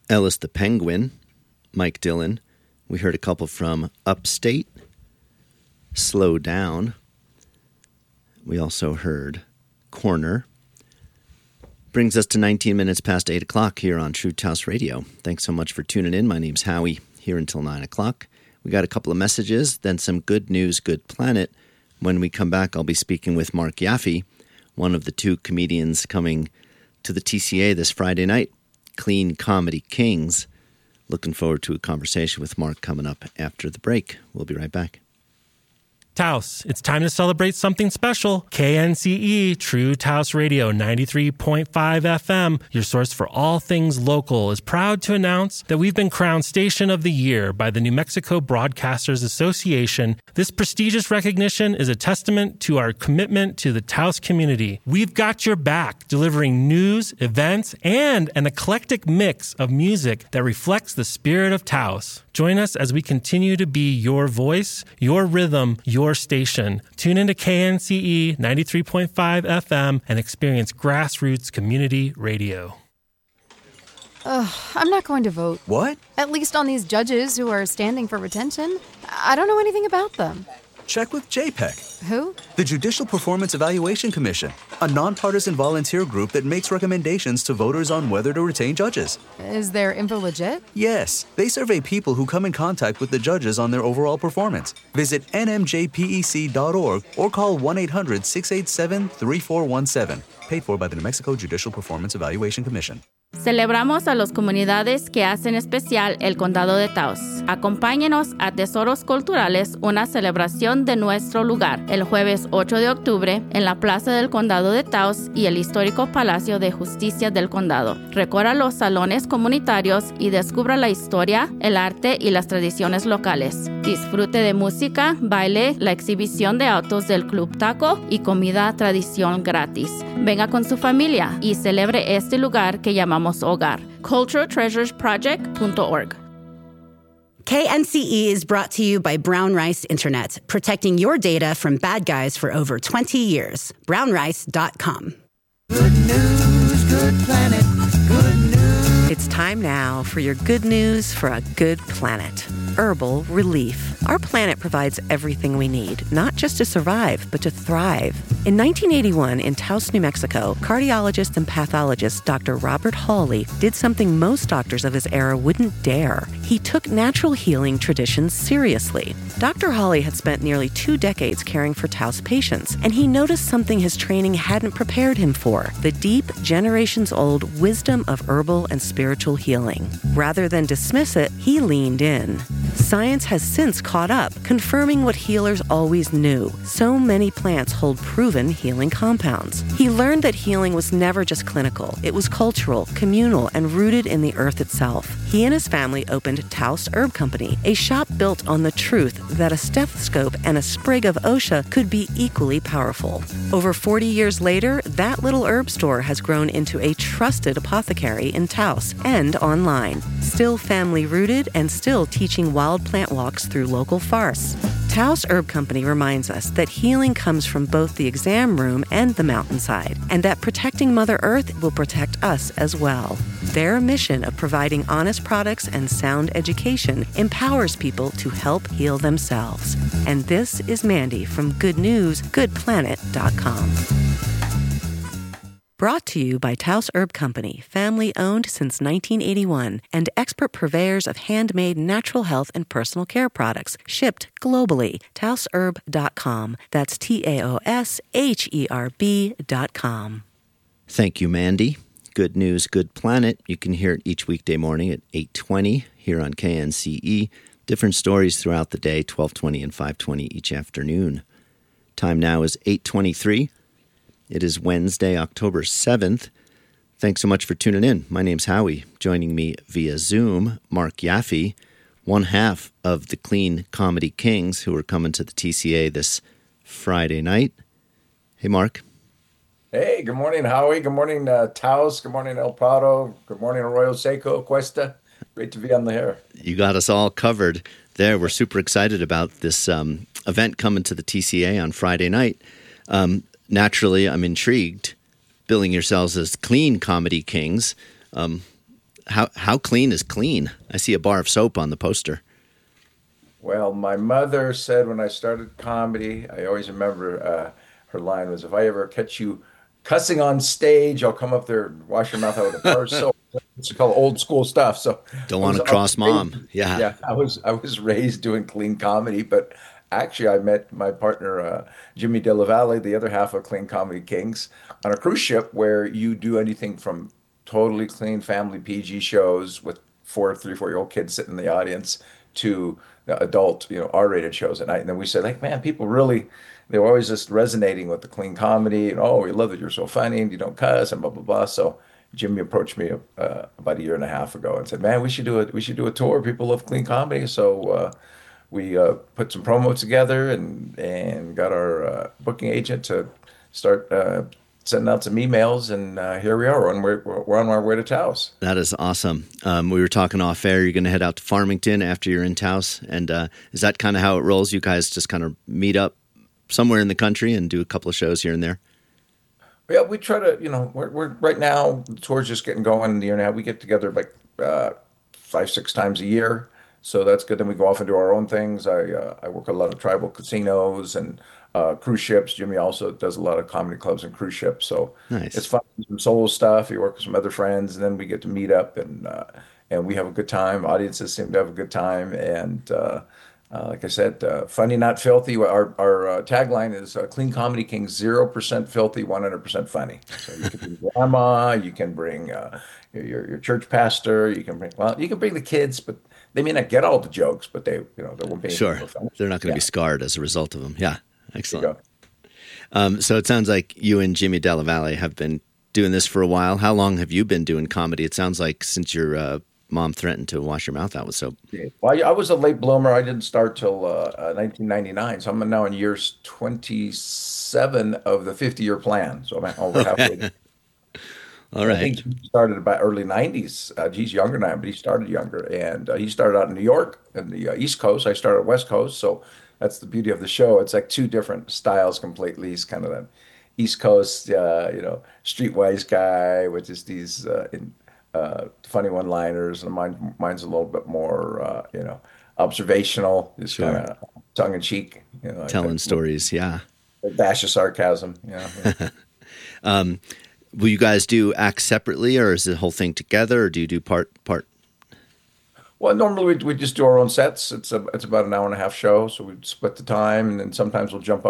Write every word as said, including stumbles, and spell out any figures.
Ellis the Penguin, Mike Dillon. We heard a couple from Upstate, Slow Down. We also heard Corner. Brings us to nineteen minutes past eight o'clock here on True Taos Radio. Thanks so much for tuning in. My name's Howie, here until nine o'clock. We got a couple of messages, then some good news, good planet. When we come back, I'll be speaking with Mark Yaffe, one of the two comedians coming to the T C A this Friday night, Clean Comedy Kings. Looking forward to a conversation with Mark coming up after the break. We'll be right back. Taos, it's time to celebrate something special. K N C E, True Taos Radio, ninety-three point five F M, your source for all things local, is proud to announce that we've been crowned Station of the Year by the New Mexico Broadcasters Association. This prestigious recognition is a testament to our commitment to the Taos community. We've got your back, delivering news, events, and an eclectic mix of music that reflects the spirit of Taos. Join us as we continue to be your voice, your rhythm, your station. Tune into K N C E ninety-three point five F M and experience grassroots community radio. Ugh, I'm not going to vote. What? At least on these judges who are standing for retention. I don't know anything about them. Check with J P E C. Who? The Judicial Performance Evaluation Commission, a nonpartisan volunteer group that makes recommendations to voters on whether to retain judges. Is their info legit? Yes. They survey people who come in contact with the judges on their overall performance. Visit N M J P E C dot org or call one eight hundred six eight seven three four one seven. Paid for by the New Mexico Judicial Performance Evaluation Commission. Celebramos a las comunidades que hacen especial el Condado de Taos. Acompáñenos a Tesoros Culturales, una celebración de nuestro lugar, el jueves ocho de octubre en la Plaza del Condado de Taos y el histórico Palacio de Justicia del Condado. Recorra los salones comunitarios y descubra la historia, el arte y las tradiciones locales. Disfrute de música, baile, la exhibición de autos del Club Taco y comida tradición gratis. Venga con su familia y celebre este lugar que llamamos hogar. cultural treasures project dot org. K N C E is brought to you by Brown Rice Internet, protecting your data from bad guys for over twenty years. brown rice dot com. Good news, good planet, good news. It's time now for your good news for a good planet. Herbal Relief. Our planet provides everything we need, not just to survive, but to thrive. In nineteen eighty-one, in Taos, New Mexico, cardiologist and pathologist Doctor Robert Hawley did something most doctors of his era wouldn't dare. He took natural healing traditions seriously. Doctor Hawley had spent nearly two decades caring for Taos patients, and he noticed something his training hadn't prepared him for: the deep, generations-old wisdom of herbal and spiritual healing. Rather than dismiss it, he leaned in. Science has since caught up, confirming what healers always knew. So many plants hold proven healing compounds. He learned that healing was never just clinical. It was cultural, communal, and rooted in the earth itself. He and his family opened Taos Herb Company, a shop built on the truth that a stethoscope and a sprig of Osha could be equally powerful. Over forty years later, that little herb store has grown into a trusted apothecary in Taos and online. Still family-rooted and still teaching wild plant walks through local forests. Taos Herb Company reminds us that healing comes from both the exam room and the mountainside, and that protecting Mother Earth will protect us as well. Their mission of providing honest products and sound education empowers people to help heal themselves. And this is Mandy from good news good planet dot com. Brought to you by Taos Herb Company, family-owned since nineteen eighty-one, and expert purveyors of handmade natural health and personal care products, shipped globally. taos herb dot com. That's T A O S H E R B dot com. Thank you, Mandy. Good News, Good Planet. You can hear it each weekday morning at eight twenty here on K N C E. Different stories throughout the day, twelve twenty and five twenty each afternoon. Time now is eight twenty-three. It is Wednesday, October seventh. Thanks so much for tuning in. My name's Howie. Joining me via Zoom, Mark Yaffe, one half of the Clean Comedy Kings, who are coming to the T C A this Friday night. Hey, Mark. Hey, good morning, Howie. Good morning, uh, Taos. Good morning, El Prado. Good morning, Arroyo Seco, Cuesta. Great to be on the air. You got us all covered there. We're super excited about this um, event coming to the T C A on Friday night. Um, naturally, I'm intrigued, billing yourselves as Clean Comedy Kings. Um, How how clean is clean? I see a bar of soap on the poster. Well, my mother said when I started comedy, I always remember uh, her line was, "If I ever catch you cussing on stage, I'll come up there and wash your mouth out with a bar of soap." It's called old school stuff. So Don't I want was to cross up- mom. Yeah. Yeah, I was I was raised doing clean comedy, but actually I met my partner uh, Jimmy Della Valle, the other half of Clean Comedy Kings, on a cruise ship where you do anything from totally clean family P G shows with four, three, four year old kids sitting in the audience to the adult, you know, R-rated shows at night. And then we said, like, man, people really, they were always just resonating with the clean comedy and, oh, we love that you're so funny and you don't cuss and blah blah blah. So Jimmy approached me uh, about a year and a half ago and said, man, we should do a we should do a tour. People love clean comedy. So uh, we uh, put some promo together and and got our uh, booking agent to start uh, sending out some emails, and uh, here we are. We're on, we're, we're on our way to Taos. That is awesome. Um, we were talking off air. You're going to head out to Farmington after you're in Taos. And uh, is that kind of how it rolls? You guys just kind of meet up somewhere in the country and do a couple of shows here and there? Yeah, we try to, you know, we're, we're right now, the tour's just getting going in the year and a half. We get together like uh, five, six times a year. So that's good. Then we go off and do our own things. I uh, I work a lot of tribal casinos and uh, cruise ships. Jimmy also does a lot of comedy clubs and cruise ships. So Nice. it's fun. Some solo stuff. You work with some other friends, and then we get to meet up and uh, and we have a good time. Audiences seem to have a good time, and uh, uh, like I said, uh, funny not filthy. Our our uh, tagline is uh, Clean Comedy Kings, zero percent filthy, one hundred percent funny. So you can bring grandma, you can bring uh, your your church pastor, you can bring well, you can bring the kids, but they may not get all the jokes, but they, you know, there won't be anything Sure. more funny. They're not going to Yeah, be scarred as a result of them. Yeah. there you Excellent. go. Um, so it sounds like you and Jimmy Della Valle have been doing this for a while. How long have you been doing comedy? It sounds like since your uh, mom threatened to wash your mouth out with soap. Well, I, I was a late bloomer. I didn't start till uh, uh, nineteen ninety-nine, so I'm now in years twenty-seven of the fifty-year plan. So I'm over halfway. All I right. think he started about early nineties. Uh, he's younger than I am, but he started younger. And uh, he started out in New York in the uh, East Coast. I started West Coast. So that's the beauty of the show. It's like two different styles completely. He's kind of the East Coast, uh, you know, streetwise guy with just these uh, in, uh, funny one-liners. And mine, mine's a little bit more, uh, you know, observational, just Sure. kind of tongue-in-cheek. You know, like Telling a, stories. Yeah. a dash of sarcasm. You know. Um, will you guys do acts separately, or is the whole thing together, or do you do part part? Well, normally we, we just do our own sets. It's a, it's about an hour and a half show, so we split the time, and then sometimes we'll jump up